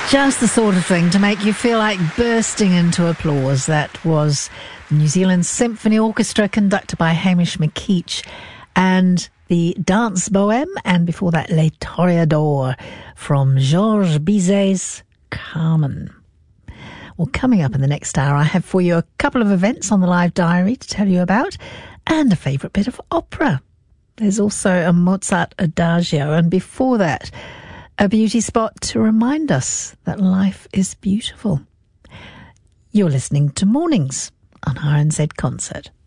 Just the sort of thing to make you feel like bursting into applause. That was the New Zealand Symphony Orchestra conducted by Hamish McKeach and the Dance Bohème, and before that Les Toreadors from Georges Bizet's Carmen. Well, coming up in the next hour, I have for you a couple of events on the Live Diary to tell you about, and a favourite bit of opera. There's also a Mozart Adagio, and before that, a beauty spot to remind us that life is beautiful. You're listening to Mornings on RNZ Concert.